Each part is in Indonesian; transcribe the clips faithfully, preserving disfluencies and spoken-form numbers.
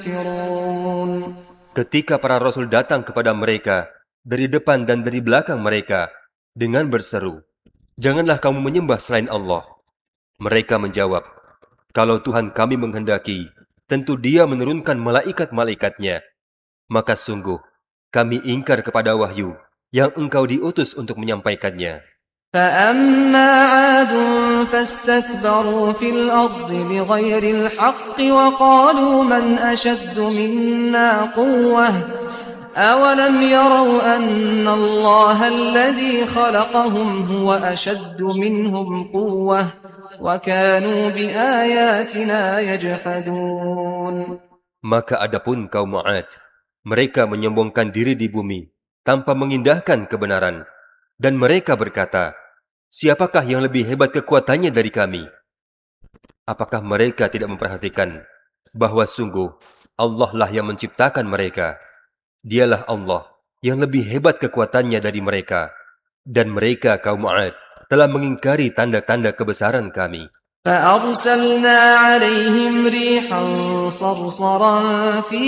ينفرون Ketika para rasul datang kepada mereka dari depan dan dari belakang mereka dengan berseru, "Janganlah kamu menyembah selain Allah." Mereka menjawab, "Kalau Tuhan kami menghendaki, tentu Dia menurunkan malaikat-malaikatnya. Maka sungguh, kami ingkar kepada wahyu yang engkau diutus untuk menyampaikannya." فأما عاد فاستكبروا في الأرض بغير الحق وقالوا من أشد منا قوة أولم يروا أن الله الذي خلقهم هو أشد منهم قوة وكانوا بآياتنا يجحدون. Maka adapun kaum Ma'ad, mereka menyombongkan diri di bumi tanpa mengindahkan kebenaran. Dan mereka berkata, "Siapakah yang lebih hebat kekuatannya dari kami?" Apakah mereka tidak memperhatikan bahwa sungguh Allah lah yang menciptakan mereka? Dialah Allah yang lebih hebat kekuatannya dari mereka. Dan mereka kaum Ma'ad telah mengingkari tanda-tanda kebesaran kami. فأرسلنا عليهم ريحا صرصرا في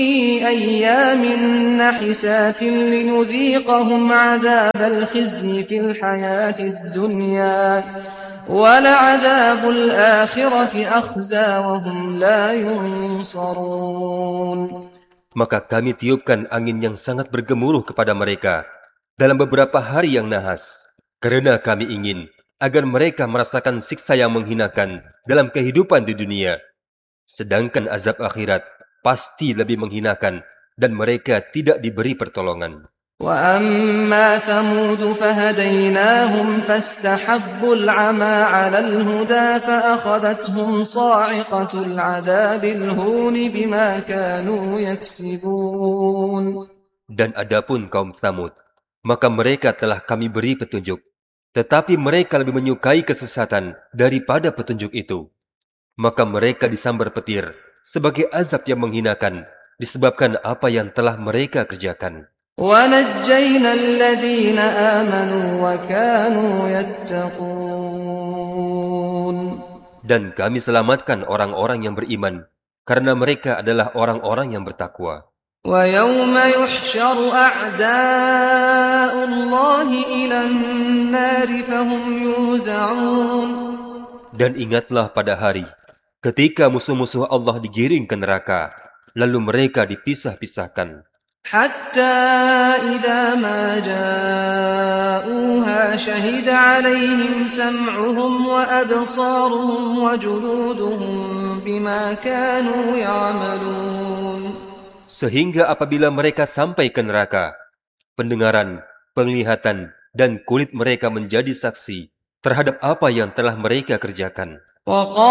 أيام نحسات لنذيقهم عذاب الخزي في الحياة الدنيا ولعذاب الآخرة أخزى وهم لا ينصرون. Maka kami tiupkan angin yang sangat bergemuruh kepada mereka dalam beberapa hari yang nahas, karena kami ingin agar mereka merasakan siksa yang menghinakan dalam kehidupan di dunia. Sedangkan azab akhirat pasti lebih menghinakan dan mereka tidak diberi pertolongan. وأما ثمود فهديناهم فاستحبوا العمى على الهدى فأخذتهم صاعقة العذاب الهون بما كانوا يكسبون. Dan adapun kaum Tsamud, maka mereka telah kami beri petunjuk, tetapi mereka lebih menyukai kesesatan daripada petunjuk itu. Maka mereka disambar petir sebagai azab yang menghinakan disebabkan apa yang telah mereka kerjakan. وَنَجَّيْنَا الَّذِينَ آمَنُوا وَكَانُوا يَتَّقُونَ. Dan kami selamatkan orang-orang yang beriman, karena mereka adalah orang-orang yang bertakwa. وَيَوْمَ يُحْشَرُ أَعْدَاءُ اللَّهِ إِلَى النَّارِ فَهُمْ يُوزَعُونَ. Dan ingatlah pada hari, ketika musuh-musuh Allah digiring ke neraka, lalu mereka dipisah-pisahkan. حتى إذا ما جاءوها شهد عليهم سمعهم وأبصارهم وجلودهم بما كانوا يعملون. Sehingga apabila mereka sampai ke neraka, pendengaran, penglihatan, dan kulit mereka menjadi saksi terhadap apa yang telah mereka kerjakan.